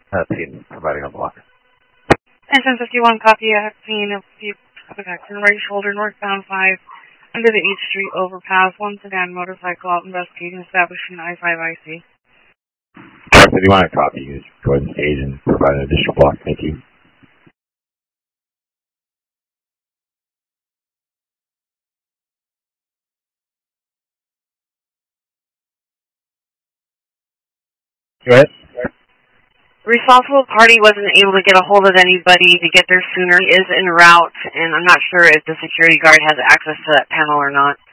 Team providing a block. And 1051, copy. I have seen a few attacks in right shoulder, northbound 5, under the 8th Street overpass. One sedan motorcycle out investigating, establishing I-5IC. If you want to copy, you just go ahead and stage and provide an additional block. Thank you. Go ahead. The responsible party wasn't able to get a hold of anybody to get there sooner. He is en route, and I'm not sure if the security guard has access to that panel or not.